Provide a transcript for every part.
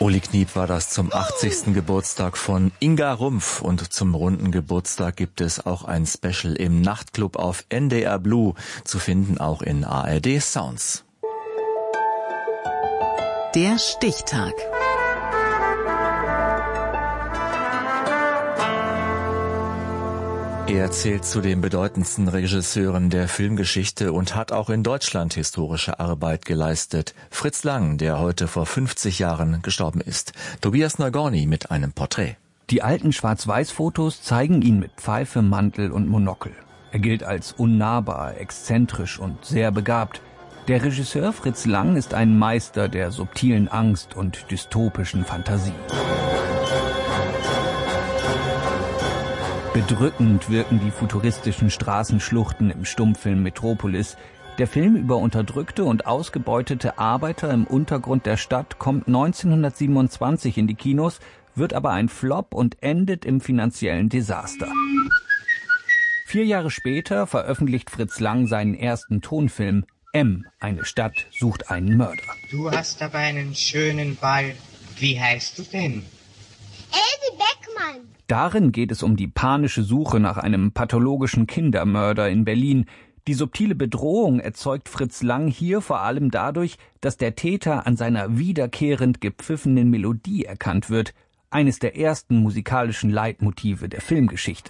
Uli Kniep war das zum 80. Geburtstag von Inga Rumpf und zum runden Geburtstag gibt es auch ein Special im Nachtclub auf NDR Blue, zu finden auch in ARD Sounds. Der Stichtag. Er zählt zu den bedeutendsten Regisseuren der Filmgeschichte und hat auch in Deutschland historische Arbeit geleistet. Fritz Lang, der heute vor 50 Jahren gestorben ist. Tobias Nagorny mit einem Porträt. Die alten Schwarz-Weiß-Fotos zeigen ihn mit Pfeife, Mantel und Monokel. Er gilt als unnahbar, exzentrisch und sehr begabt. Der Regisseur Fritz Lang ist ein Meister der subtilen Angst und dystopischen Fantasie. Bedrückend wirken die futuristischen Straßenschluchten im Stummfilm Metropolis. Der Film über unterdrückte und ausgebeutete Arbeiter im Untergrund der Stadt kommt 1927 in die Kinos, wird aber ein Flop und endet im finanziellen Desaster. 4 Jahre später veröffentlicht Fritz Lang seinen ersten Tonfilm M, eine Stadt sucht einen Mörder. Du hast aber einen schönen Ball. Wie heißt du denn? Else Beckmann. Darin geht es um die panische Suche nach einem pathologischen Kindermörder in Berlin. Die subtile Bedrohung erzeugt Fritz Lang hier vor allem dadurch, dass der Täter an seiner wiederkehrend gepfiffenen Melodie erkannt wird, eines der ersten musikalischen Leitmotive der Filmgeschichte.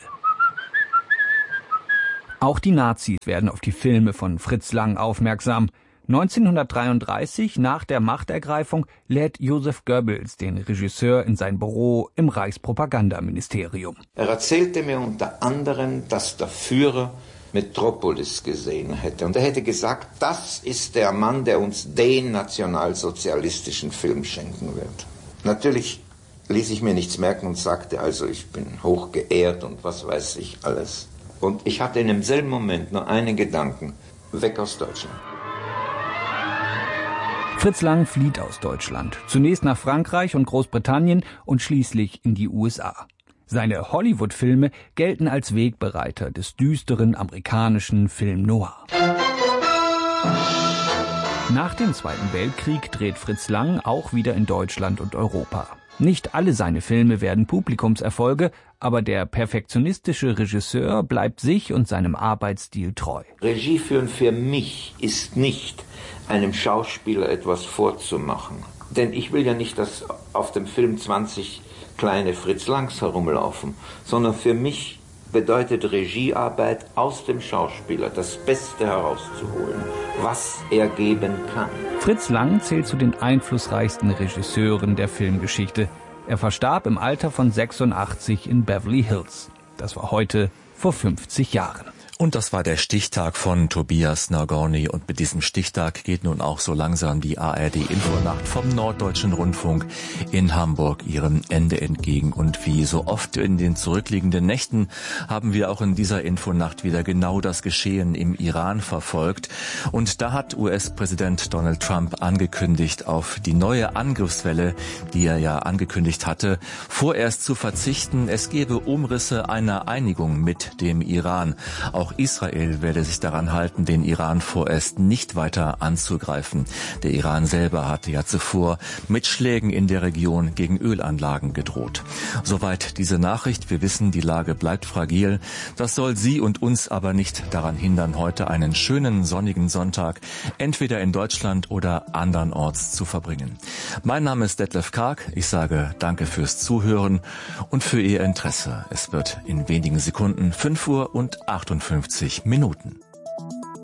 Auch die Nazis werden auf die Filme von Fritz Lang aufmerksam. 1933, nach der Machtergreifung, lädt Josef Goebbels den Regisseur in sein Büro im Reichspropagandaministerium. Er erzählte mir unter anderem, dass der Führer Metropolis gesehen hätte. Und er hätte gesagt, das ist der Mann, der uns den nationalsozialistischen Film schenken wird. Natürlich ließ ich mir nichts merken und sagte also, ich bin hoch geehrt und was weiß ich alles. Und ich hatte in demselben Moment nur einen Gedanken, weg aus Deutschland. Fritz Lang flieht aus Deutschland, zunächst nach Frankreich und Großbritannien und schließlich in die USA. Seine Hollywood-Filme gelten als Wegbereiter des düsteren amerikanischen Film Noir. Nach dem Zweiten Weltkrieg dreht Fritz Lang auch wieder in Deutschland und Europa. Nicht alle seine Filme werden Publikumserfolge, aber der perfektionistische Regisseur bleibt sich und seinem Arbeitsstil treu. Regie führen für mich ist nicht, einem Schauspieler etwas vorzumachen. Denn ich will ja nicht, dass auf dem Film 20 kleine Fritz Langs herumlaufen, sondern für mich bedeutet Regiearbeit aus dem Schauspieler das Beste herauszuholen, was er geben kann. Fritz Lang zählt zu den einflussreichsten Regisseuren der Filmgeschichte. Er verstarb im Alter von 86 in Beverly Hills. Das war heute vor 50 Jahren. Und das war der Stichtag von Tobias Nagorny. Und mit diesem Stichtag geht nun auch so langsam die ARD-Infonacht vom Norddeutschen Rundfunk in Hamburg ihrem Ende entgegen. Und wie so oft in den zurückliegenden Nächten haben wir auch in dieser Infonacht wieder genau das Geschehen im Iran verfolgt. Und da hat US-Präsident Donald Trump angekündigt, auf die neue Angriffswelle, die er ja angekündigt hatte, vorerst zu verzichten. Es gebe Umrisse einer Einigung mit dem Iran. Auch Israel werde sich daran halten, den Iran vorerst nicht weiter anzugreifen. Der Iran selber hatte ja zuvor mit Schlägen in der Region gegen Ölanlagen gedroht. Soweit diese Nachricht. Wir wissen, die Lage bleibt fragil. Das soll Sie und uns aber nicht daran hindern, heute einen schönen sonnigen Sonntag entweder in Deutschland oder andernorts zu verbringen. Mein Name ist Detlef Karg. Ich sage danke fürs Zuhören und für Ihr Interesse. Es wird in wenigen Sekunden 5:58 Minuten.